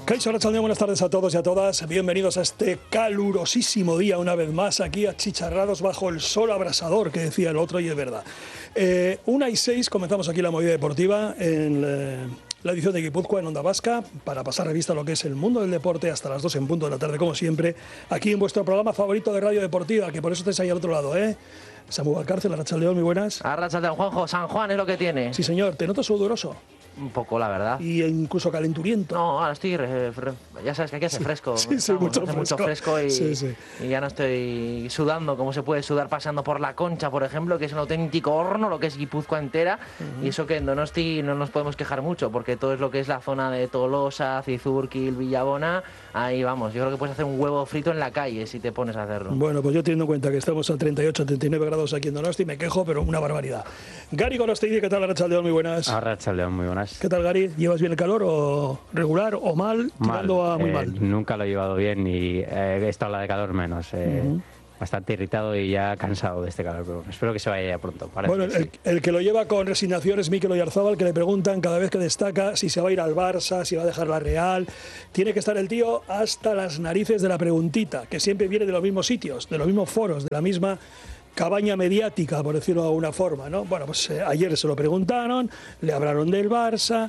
Kaixo Arratsaldeon, buenas tardes a todos y a todas. Bienvenidos a este calurosísimo día, una vez más, aquí achicharrados bajo el sol abrasador, que decía el otro, y es verdad. 1:06, comenzamos aquí la movida deportiva en la edición de Guipúzcoa en Onda Vasca, para pasar revista a lo que es el mundo del deporte hasta las 2 en punto de la tarde, como siempre, aquí en vuestro programa favorito de radio deportiva, que por eso estáis ahí al otro lado, ¿eh? Samu Valcárcel, Arratsaldeon, muy buenas. Arratsaldeon, Juanjo, San Juan es lo que tiene. Sí, señor, te noto sudoroso. Un poco, la verdad. Y incluso calenturiento. No, ahora estoy... ya sabes que aquí hace fresco. Sí, mucho fresco y, sí. Y ya no estoy sudando como se puede sudar paseando por la Concha, por ejemplo, que es un auténtico horno, lo que es Guipúzcoa entera. Y eso que en Donosti no nos podemos quejar mucho, porque todo es lo que es la zona de Tolosa, Cizurquil, Villabona. Ahí vamos, yo creo que puedes hacer un huevo frito en la calle si te pones a hacerlo. Bueno, pues yo teniendo en cuenta que estamos a 38, 39 grados aquí en Donosti, me quejo, pero una barbaridad. Gary Gorosteidi, ¿qué tal? Arratsaldeon, muy buenas. Arratsaldeon, muy buenas. ¿Qué tal, Gary? ¿Llevas bien el calor o regular o mal? Tirando a muy mal. Nunca lo he llevado bien y esta ola de calor menos. Bastante irritado y ya cansado de este calor, pero espero que se vaya ya pronto. Bueno, el que lo lleva con resignación es Mikel Oyarzábal, que le preguntan cada vez que destaca si se va a ir al Barça, si va a dejar la Real. Tiene que estar el tío hasta las narices de la preguntita, que siempre viene de los mismos sitios, de los mismos foros, de la misma cabaña mediática, por decirlo de alguna forma, ¿no? Bueno, pues ayer se lo preguntaron, le hablaron del Barça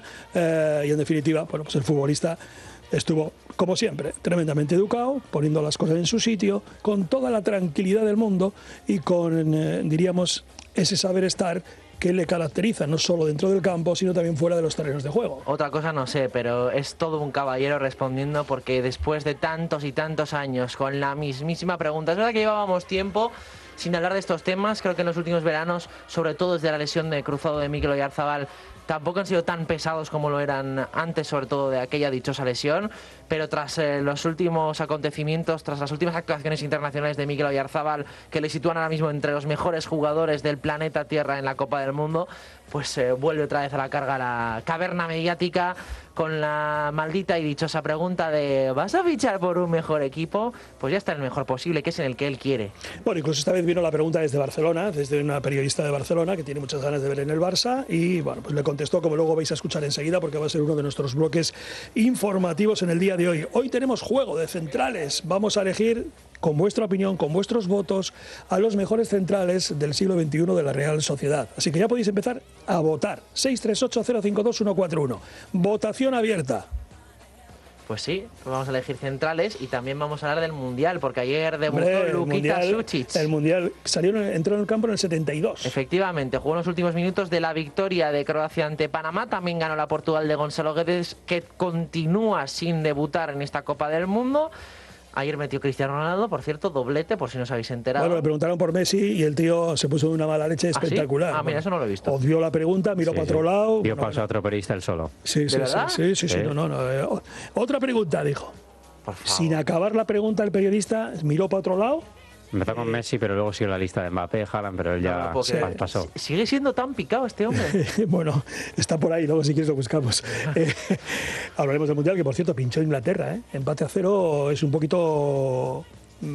y en definitiva, bueno, pues el futbolista estuvo, como siempre, tremendamente educado, poniendo las cosas en su sitio, con toda la tranquilidad del mundo y con, diríamos, ese saber estar que le caracteriza no solo dentro del campo, sino también fuera de los terrenos de juego. Otra cosa no sé, pero es todo un caballero respondiendo, porque después de tantos y tantos años con la mismísima pregunta, es verdad que llevábamos tiempo sin hablar de estos temas. Creo que en los últimos veranos, sobre todo desde la lesión de cruzado de Mikel Oyarzábal, tampoco han sido tan pesados como lo eran antes, sobre todo de aquella dichosa lesión, pero tras los últimos acontecimientos, tras las últimas actuaciones internacionales de Mikel Oyarzábal, que le sitúan ahora mismo entre los mejores jugadores del planeta Tierra en la Copa del Mundo, pues vuelve otra vez a la carga la caverna mediática con la maldita y dichosa pregunta de ¿vas a fichar por un mejor equipo? Pues ya está el mejor posible, que es en el que él quiere. Bueno, incluso esta vez vino la pregunta desde Barcelona, desde una periodista de Barcelona que tiene muchas ganas de ver en el Barça, y bueno, pues le contestó, como luego vais a escuchar enseguida, porque va a ser uno de nuestros bloques informativos en el día de hoy. Hoy tenemos juego de centrales, vamos a elegir, con vuestra opinión, con vuestros votos, a los mejores centrales del siglo XXI de la Real Sociedad. Así que ya podéis empezar a votar. 638-052-141. Votación abierta. Pues sí, pues vamos a elegir centrales y también vamos a hablar del Mundial, porque ayer debutó Lukita Šučić. El Mundial entró en el campo en el 72. Efectivamente, jugó en los últimos minutos de la victoria de Croacia ante Panamá. También ganó la Portugal de Gonzalo Guedes, que continúa sin debutar en esta Copa del Mundo. Ayer metió Cristiano Ronaldo, por cierto, doblete, por si no os habéis enterado. Bueno, le preguntaron por Messi y el tío se puso de una mala leche espectacular. ¿Ah, sí? Mira, eso no lo he visto. Odió la pregunta, miró para otro lado. Dio paso a otro periodista él solo. Sí. No. Otra pregunta, dijo. Por favor. Sin acabar la pregunta, el periodista miró para otro lado. Empezó con Messi, pero luego siguió la lista de Mbappé, Haaland, pero él ya pasó. ¿Sigue siendo tan picado este hombre? Bueno, está por ahí, luego si quieres lo buscamos. Hablaremos del Mundial, que por cierto pinchó Inglaterra, ¿eh? Empate a 0 es un poquito...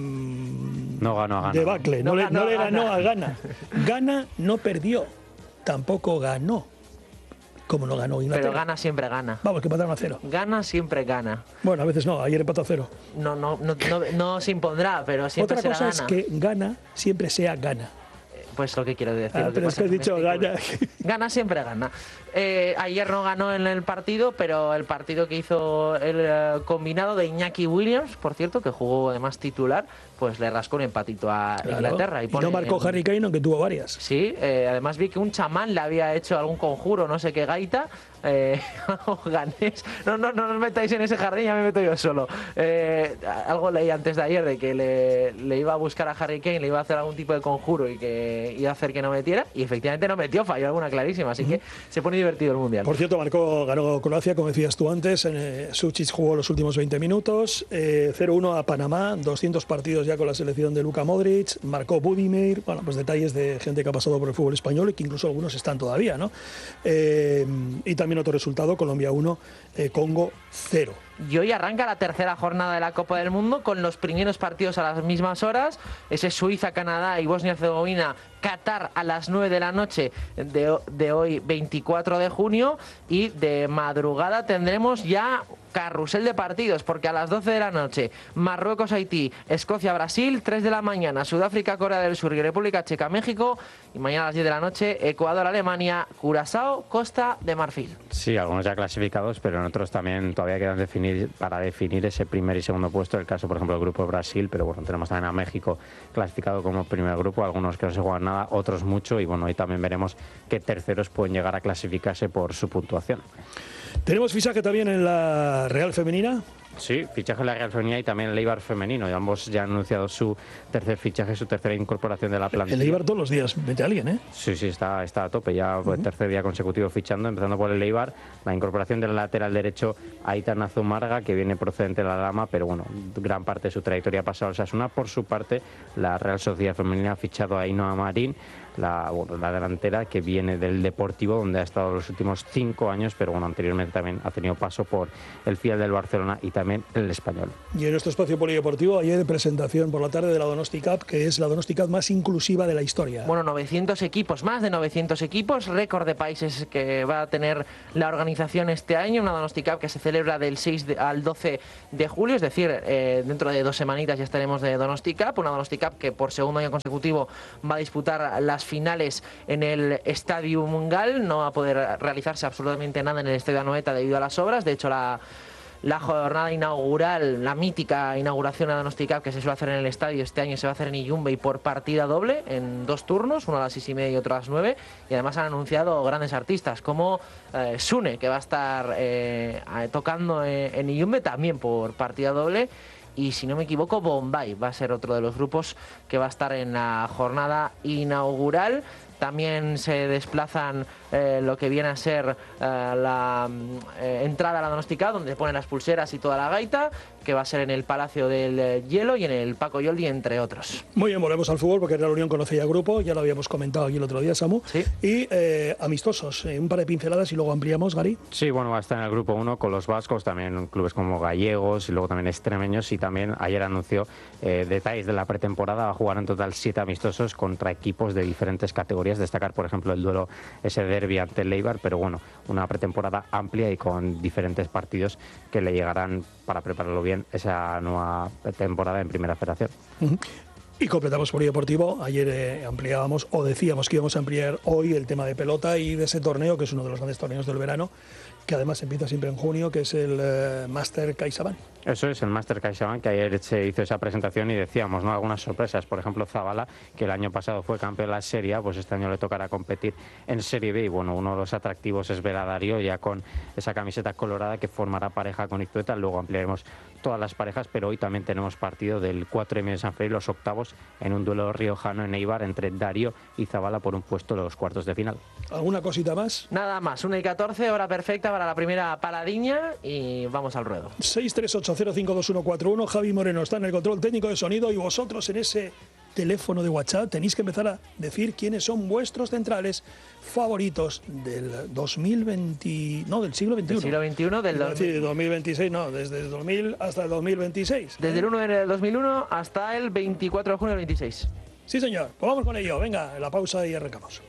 no ganó a Ghana. Debacle, no le ganó a Ghana. Ghana no perdió, tampoco ganó. Como no ganó Inglaterra. Pero gana siempre gana. Vamos, que empataron a 0. Gana siempre gana. Bueno, a veces no, ayer empató a 0. No se impondrá, pero siempre será gana. Otra cosa es que gana siempre sea gana. Pues lo que quiero decir. Pero es que has dicho gana. Gana siempre gana. Ayer no ganó en el partido, pero el partido que hizo el combinado de Iñaki Williams, por cierto, que jugó además titular, pues le rascó un empatito a Inglaterra. Y no marcó Harry Kane, aunque tuvo varias. Sí, además vi que un chamán le había hecho algún conjuro, no sé qué gaita, ganés. No os metáis en ese jardín, ya me meto yo solo. Algo leí antes de ayer de que le iba a buscar a Harry Kane, le iba a hacer algún tipo de conjuro y que iba a hacer que no metiera, y efectivamente no metió, falló alguna clarísima, así que se pone divertido el Mundial. Por cierto, ganó Croacia, como decías tú antes. Šučić jugó los últimos 20 minutos. 0-1 a Panamá, 200 partidos ya con la selección de Luka Modric. Marcó Budimir. Bueno, pues detalles de gente que ha pasado por el fútbol español y que incluso algunos están todavía, ¿no? Y también otro resultado: Colombia 1, Congo 0. Y hoy arranca la tercera jornada de la Copa del Mundo con los primeros partidos a las mismas horas. Ese Suiza, Canadá y Bosnia-Herzegovina, Qatar a las 9 de la noche de hoy 24 de junio. Y de madrugada tendremos ya carrusel de partidos, porque a las 12 de la noche Marruecos-Haití, Escocia-Brasil, 3 de la mañana Sudáfrica-Corea del Sur y República Checa-México, y mañana a las 10 de la noche Ecuador-Alemania, Curazao-Costa de Marfil. Sí, algunos ya clasificados, pero en otros también todavía quedan para definir ese primer y segundo puesto. El caso, por ejemplo, del grupo de Brasil, pero bueno, tenemos también a México clasificado como primer grupo, algunos que no se juegan nada, otros mucho, y bueno, ahí también veremos qué terceros pueden llegar a clasificarse por su puntuación. ¿Tenemos fichaje también en la Real Femenina? Sí, fichaje en la Real Femenina y también el Eibar femenino. Y ambos ya han anunciado su tercer fichaje, su tercera incorporación de la plantilla. El Eibar todos los días mete a alguien, ¿eh? Sí, está a tope, ya por el tercer día consecutivo fichando, empezando por el Eibar. La incorporación del lateral derecho Aitan Azumarga, que viene procedente de la Lama, pero bueno, gran parte de su trayectoria ha pasado al Osasuna. Por su parte, la Real Sociedad Femenina ha fichado a Ainhoa Marín, la delantera que viene del Deportivo, donde ha estado los últimos 5 años, pero bueno, anteriormente también ha tenido paso por el filial del Barcelona y también el Español. Y en nuestro espacio polideportivo, ayer presentación por la tarde de la Donosti Cup, que es la Donosti Cup más inclusiva de la historia. Bueno, 900 equipos, más de 900 equipos, récord de países que va a tener la organización este año, una Donosti Cup que se celebra del 6 al 12 de julio, es decir, dentro de 2 semanitas ya estaremos de Donosti Cup, una Donosti Cup que por segundo año consecutivo va a disputar las finales en el Estadio Mungal. No va a poder realizarse absolutamente nada en el Estadio Anoeta debido a las obras. De hecho, la jornada inaugural, la mítica inauguración de Donosti Cup que se suele hacer en el estadio este año se va a hacer en Iyumbe y por partida doble, en 2 turnos, uno a las 6:30 y otro a las 9. Y además han anunciado grandes artistas como Sune, que va a estar tocando en Iyumbe también por partida doble. Y si no me equivoco, Bombay va a ser otro de los grupos que va a estar en la jornada inaugural. También se desplazan lo que viene a ser la entrada a la Donosti Cup, donde ponen las pulseras y toda la gaita, que va a ser en el Palacio del Hielo y en el Paco Yoldi, entre otros. Muy bien, volvemos al fútbol porque la Unión conoce ya el grupo, ya lo habíamos comentado aquí el otro día, Samu. Sí. Y amistosos, un par de pinceladas y luego ampliamos, Gary. Sí, bueno, va a estar en el grupo 1 con los vascos, también clubes como gallegos y luego también extremeños, y también ayer anunció detalles de la pretemporada. Va a jugar en total 7 amistosos contra equipos de diferentes categorías. Destacar, por ejemplo, el duelo, ese derbi ante el Eibar, pero bueno, una pretemporada amplia y con diferentes partidos que le llegarán para prepararlo bien esa nueva temporada en Primera Federación. Y completamos polideportivo. Ayer ampliábamos, o decíamos que íbamos a ampliar hoy el tema de pelota y de ese torneo, que es uno de los grandes torneos del verano, que además empieza siempre en junio, que es el Master CaixaBank. Eso es, el Master CaixaBank, que ayer se hizo esa presentación y decíamos, ¿no?, algunas sorpresas. Por ejemplo, Zabala, que el año pasado fue campeón de la Serie A, pues este año le tocará competir en Serie B. Y bueno, uno de los atractivos es ver a Darío ya con esa camiseta colorada que formará pareja con Izueta. Luego ampliaremos todas las parejas, pero hoy también tenemos partido del 4M de San Felipe, los octavos, en un duelo riojano en Eibar entre Darío y Zabala por un puesto en los cuartos de final. ¿Alguna cosita más? Nada más, 1:14, hora perfecta para la primera paradiña y vamos al ruedo. 638052141, Javi Moreno está en el control técnico de sonido y vosotros en ese teléfono de WhatsApp tenéis que empezar a decir quiénes son vuestros centrales favoritos del 2020, no, del siglo XXI. Del siglo XXI, del 2026, no, desde el 2000 hasta el 2026. Desde el 1 del 2001 hasta el 24 de junio del 26. Sí, señor. Pues vamos con ello. Venga, la pausa y arrancamos.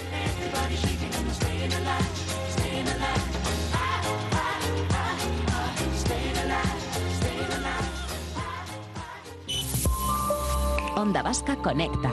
Onda Vasca Conecta.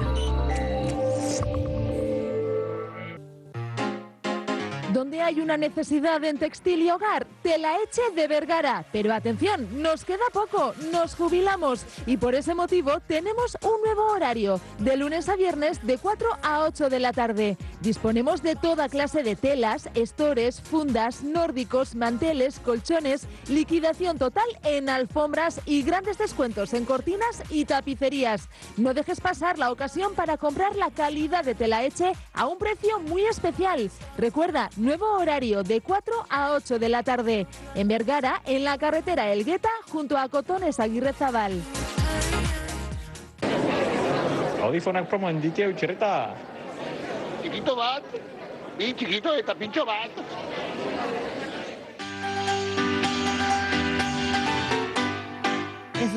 Donde hay una necesidad en textil y hogar, Telaeche de Vergara. Pero atención, nos queda poco, nos jubilamos y por ese motivo tenemos un nuevo horario, de lunes a viernes de 4 a 8 de la tarde. Disponemos de toda clase de telas, estores, fundas, nórdicos, manteles, colchones, liquidación total en alfombras y grandes descuentos en cortinas y tapicerías. No dejes pasar la ocasión para comprar la calidad de Telaeche a un precio muy especial. Recuerda, nuevo horario de 4 a 8 de la tarde. En Vergara, en la carretera Elgueta, junto a Cotones Aguirrezabal. Audífonak promo handitia utxerreta. Txikito bat, bi txikito eta pintxo bat.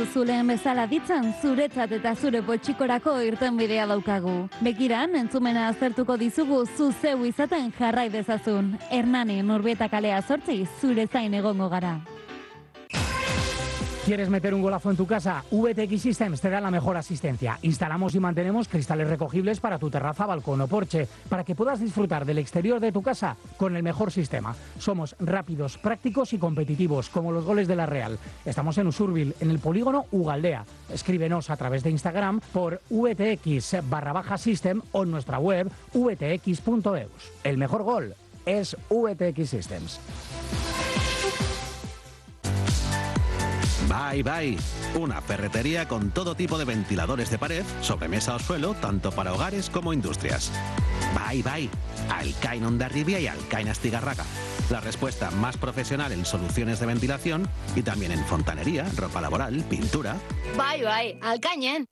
zuleen bezala ditzan, zuretzat eta zure poltsikorako irtenbidea daukagu. Bekiran, entzumena aztertuko dizugu zu zeu izaten jarrai dezazun. Hernani, Urbieta kalea 8, zure zain egongo gara. ¿Quieres meter un golazo en tu casa? VTX Systems te da la mejor asistencia. Instalamos y mantenemos cristales recogibles para tu terraza, balcón o porche, para que puedas disfrutar del exterior de tu casa con el mejor sistema. Somos rápidos, prácticos y competitivos, como los goles de la Real. Estamos en Usurbil, en el polígono Ugaldea. Escríbenos a través de Instagram por VTX_System o en nuestra web vtx.eus. El mejor gol es VTX Systems. Bye Bye, una ferretería con todo tipo de ventiladores de pared, sobremesa o suelo, tanto para hogares como industrias. Bye Bye, Alcain Hondarribia y Alcain Astigarraga. La respuesta más profesional en soluciones de ventilación y también en fontanería, ropa laboral, pintura. Bye Bye, Alcañen.